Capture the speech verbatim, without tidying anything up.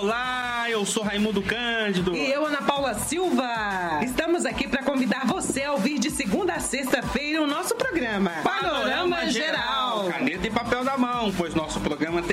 Olá, eu sou Raimundo Cândido. E eu, Ana Paula Silva. Estamos aqui para convidar você a ouvir de segunda a sexta-feira o nosso programa Panorama, Panorama Geral. Geral. Caneta e papel na mão, pois nosso programa tem